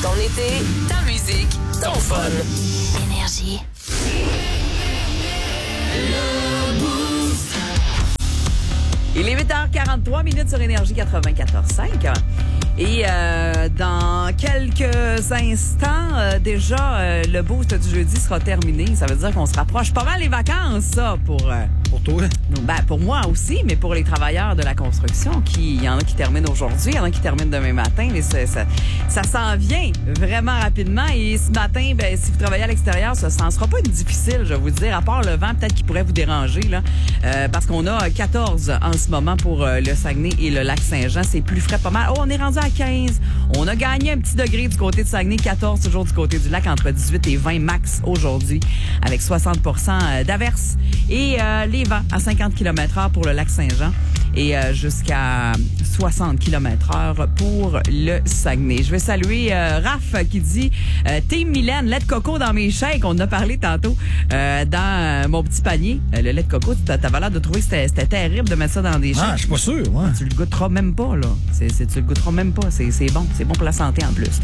Ton été, ta musique, ton fun. Énergie. Il est 8h43 sur Énergie 94.5. Et dans quelques instants, déjà, le boost du jeudi sera terminé. Ça veut dire qu'on se rapproche pas mal les vacances, ça, pour toi? Ben, pour moi aussi, mais pour les travailleurs de la construction. Il y en a qui terminent aujourd'hui, il y en a qui terminent demain matin. Mais ça s'en vient vraiment rapidement. Et ce matin, ben, si vous travaillez à l'extérieur, ça ne sera pas difficile, je vais vous dire, à part le vent peut-être qui pourrait vous déranger, là, parce qu'on a 14 en ce moment pour le Saguenay et le lac Saint-Jean. C'est plus frais pas mal. Oh, on est rendu à 15. On a gagné un petit degré du côté de Saguenay, 14 toujours du côté du lac, entre 18 et 20 max aujourd'hui, avec 60 % d'averses. Et les vents à 50 km/h pour le lac Saint-Jean et jusqu'à 60 km/h pour le Saguenay. Je vais saluer Raph qui dit Team Mylène, lait de coco dans mes shakes. On en a parlé tantôt dans mon petit panier. Le lait de coco, t'avais l'air de trouver que c'était terrible de mettre ça dans des shakes. Ah, je suis pas sûr. Ouais. Tu le goûteras même pas, là. Tu le goûteras même pas. C'est bon. C'est bon pour la santé en plus.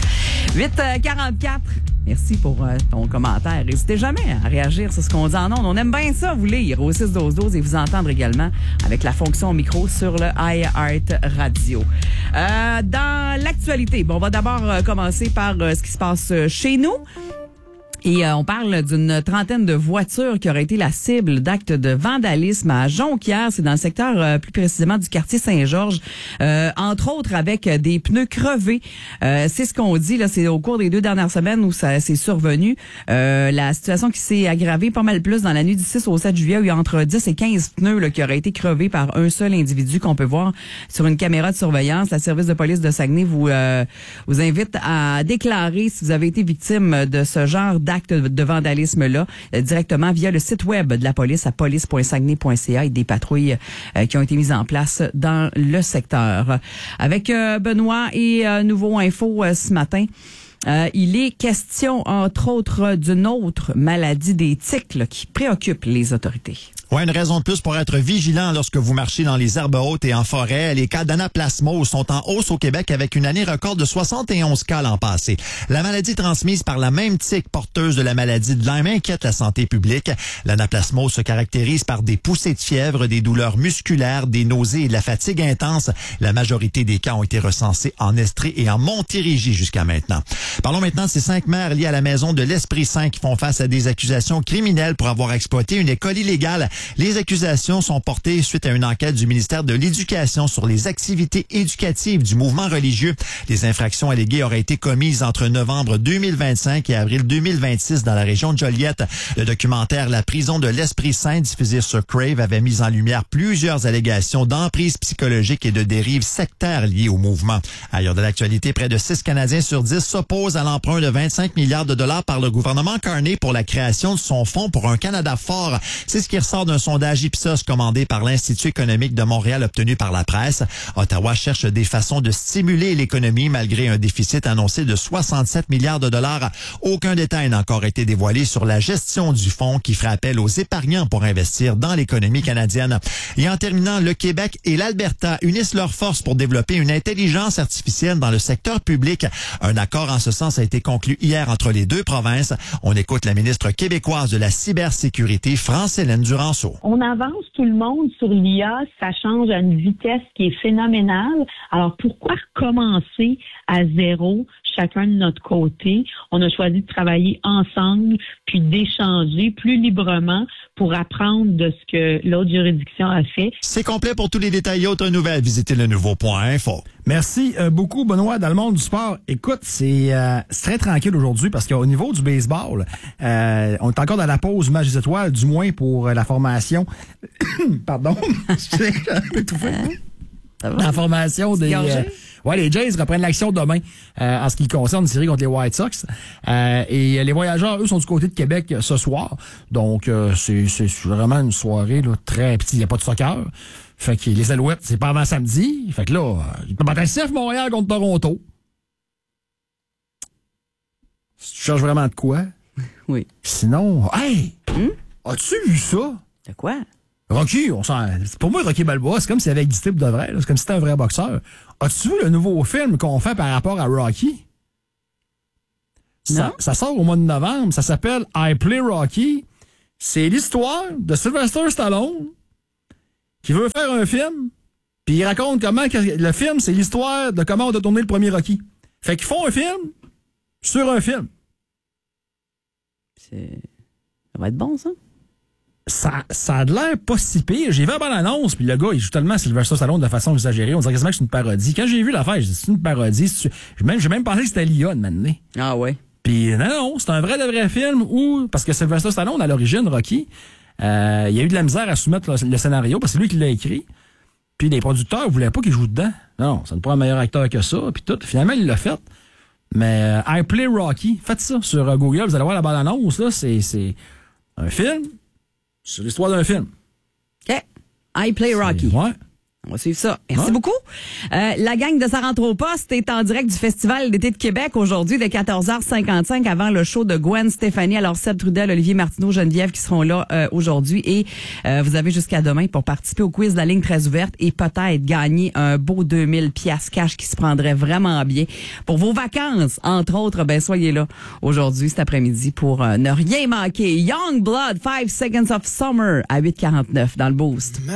8h44. Merci pour ton commentaire. N'hésitez jamais à réagir sur ce qu'on dit en ondes. On aime bien ça, vous lire au 6-12-12 et vous entendre également avec la fonction micro sur le iHeart Radio. Dans l'actualité, bon, on va d'abord commencer par ce qui se passe chez nous. Et on parle d'une trentaine de voitures qui auraient été la cible d'actes de vandalisme à Jonquière. C'est dans le secteur plus précisément du quartier Saint-Georges, entre autres avec des pneus crevés. C'est ce qu'on dit, là, c'est au cours des 2 dernières semaines où ça s'est survenu. La situation qui s'est aggravée pas mal plus dans la nuit du 6 au 7 juillet où il y a entre 10 et 15 pneus là, qui auraient été crevés par un seul individu qu'on peut voir sur une caméra de surveillance. La service de police de Saguenay vous invite à déclarer si vous avez été victime de ce genre d'actes de vandalisme-là directement via le site web de la police à police.saguenay.ca et des patrouilles qui ont été mises en place dans le secteur. Avec Benoît et Nouveau Info ce matin, il est question, entre autres, d'une autre maladie des tiques là, qui préoccupe les autorités. Ouais, une raison de plus pour être vigilant lorsque vous marchez dans les herbes hautes et en forêt. Les cas d'anaplasmose sont en hausse au Québec avec une année record de 71 cas l'an passé. La maladie transmise par la même tique porteuse de la maladie de Lyme inquiète la santé publique. L'anaplasmose se caractérise par des poussées de fièvre, des douleurs musculaires, des nausées et de la fatigue intense. La majorité des cas ont été recensés en Estrie et en Montérégie jusqu'à maintenant. Parlons maintenant de ces 5 mères liées à la maison de l'Esprit Saint qui font face à des accusations criminelles pour avoir exploité une école illégale. Les accusations sont portées suite à une enquête du ministère de l'Éducation sur les activités éducatives du mouvement religieux. Les infractions alléguées auraient été commises entre novembre 2025 et avril 2026 dans la région de Joliette. Le documentaire La prison de l'Esprit Saint, diffusé sur Crave, avait mis en lumière plusieurs allégations d'emprise psychologique et de dérives sectaires liées au mouvement. Ailleurs de l'actualité, près de 6 Canadiens sur 10 s'opposent à l'emprunt de 25 milliards de dollars par le gouvernement Carney pour la création de son fonds pour un Canada fort. C'est ce qui ressort d'un sondage Ipsos commandé par l'Institut économique de Montréal obtenu par la presse. Ottawa cherche des façons de stimuler l'économie malgré un déficit annoncé de 67 milliards de dollars. Aucun détail n'a encore été dévoilé sur la gestion du fonds qui ferait appel aux épargnants pour investir dans l'économie canadienne. Et en terminant, le Québec et l'Alberta unissent leurs forces pour développer une intelligence artificielle dans le secteur public. Un accord en ce sens a été conclu hier entre les deux provinces. On écoute la ministre québécoise de la cybersécurité, France-Hélène Duranceau. On avance tout le monde sur l'IA, ça change à une vitesse qui est phénoménale. Alors pourquoi recommencer à zéro, chacun de notre côté? On a choisi de travailler ensemble, puis d'échanger plus librement pour apprendre de ce que l'autre juridiction a fait. C'est complet. Pour tous les détails et autres nouvelles, visitez le nouveau.info. Merci beaucoup, Benoît. Dans le monde du sport, écoute, c'est très tranquille aujourd'hui parce qu'au niveau du baseball, on est encore dans la pause match des étoiles, du moins pour la formation. Pardon, j'ai un peu étouffé. La formation des... les Jays reprennent l'action demain en ce qui concerne une série contre les White Sox. Et les Voyageurs, eux, sont du côté de Québec ce soir. Donc, c'est vraiment une soirée là, très petite. Il n'y a pas de soccer. Fait que les Alouettes, c'est pas avant samedi. Fait que là, il peut battre CF Montréal contre Toronto. Si tu cherches vraiment de quoi? Oui. Sinon, hey! As-tu vu ça? De quoi? Rocky, pour moi, Rocky Balboa, c'est comme s'il avait existé pour de vrai. Là. C'est comme si c'était un vrai boxeur. As-tu vu le nouveau film qu'on fait par rapport à Rocky? Ça sort au mois de novembre. Ça s'appelle I Play Rocky. C'est l'histoire de Sylvester Stallone qui veut faire un film. Puis il raconte comment le film, c'est l'histoire de comment on a tourné le premier Rocky. Fait qu'ils font un film sur un film. Ça va être bon, ça? Ça a l'air pas si pire. J'ai vu la bande-annonce, puis le gars, il joue tellement Sylvester Stallone de façon exagérée. On dirait quasiment que c'est une parodie. Quand j'ai vu l'affaire, j'ai dit, c'est une parodie. J'ai même pensé que c'était l'IA de maintenant. Ah ouais. Puis non, c'est un vrai de vrai film où, parce que Sylvester Stallone, à l'origine, Rocky, il y a eu de la misère à soumettre le scénario, parce que c'est lui qui l'a écrit. Puis les producteurs voulaient pas qu'il joue dedans. Non, ça n'est pas un meilleur acteur que ça, puis tout. Finalement, il l'a fait. Mais I Play Rocky, faites ça sur Google, vous allez voir la bande-annonce, là, c'est un film sur l'histoire d'un film. OK. I Play Rocky. Ouais. On va suivre ça. Merci beaucoup. La gang de Ça rentre au poste est en direct du Festival d'été de Québec aujourd'hui dès 14h55 avant le show de Gwen Stéphanie. Alors, Seb Trudel, Olivier Martineau, Geneviève qui seront là aujourd'hui. Et vous avez jusqu'à demain pour participer au quiz de la ligne très ouverte et peut-être gagner un beau 2000 piastres cash qui se prendrait vraiment bien pour vos vacances. Entre autres, soyez là aujourd'hui, cet après-midi, pour ne rien manquer. Young Blood, 5 Seconds of Summer à 8h49 dans le Boost.